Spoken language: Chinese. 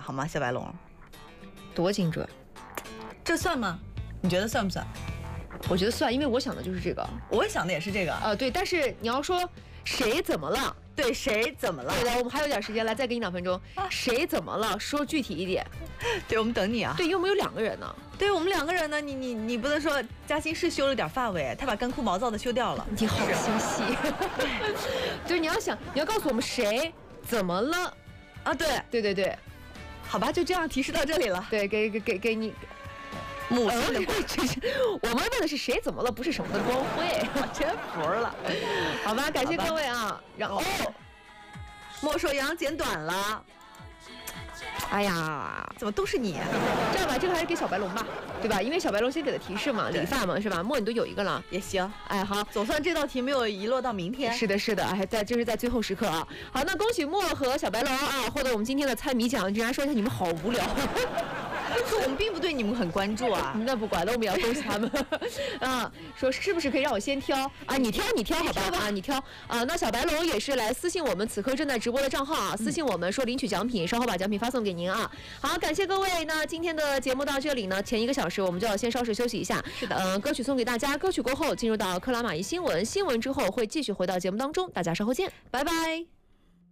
好吗？小白龙， 多精准， 这算吗？你觉得算不算？ 我觉得算，因为我想的就是这个。 我想的也是这个。 对，但是你要说谁怎么了？ 对，谁怎么了？ 对的，我们还有点时间，来再给你2分钟。谁怎么了？说具体一点。 对，我们等你啊。 对，因为我们有2个人呢。 对，我们2个人呢，你不能说嘉欣是修了点发尾，他把干枯毛躁的修掉了。 你好心细。就是你要想，你要告诉我们谁怎么了啊？对，好吧，就这样提示到这里了。 对，给你。母亲的我们问的是谁怎么了，不是什么的光辉， 我真服了。 好吧，感谢各位啊。然后， 莫守阳剪短了。 哎呀， 怎么都是你？ 这样吧，这个还是给小白龙吧，对吧？因为小白龙先给的提示嘛，理发嘛，是吧？莫你都有一个了， 也行。 哎，好， 总算这道题没有遗落到明天。 是的，还这是在最后时刻啊。好，那恭喜莫和小白龙啊，获得我们今天的猜谜奖。人家说一下，你们好无聊。 说我们并不对你们很关注啊。 那不管了，我们也要恭喜他们啊。说是不是可以让我先挑啊？你挑好吧啊，你挑啊。那小白龙也是来私信我们此刻正在直播的账号啊，私信我们说领取奖品，稍后把奖品发送给您啊。好，感谢各位。那今天的节目到这里呢，前1个小时我们就要先稍事休息一下。 是的， 歌曲送给大家，歌曲过后进入到克拉玛依新闻之后会继续回到节目当中，大家稍后见， 拜拜。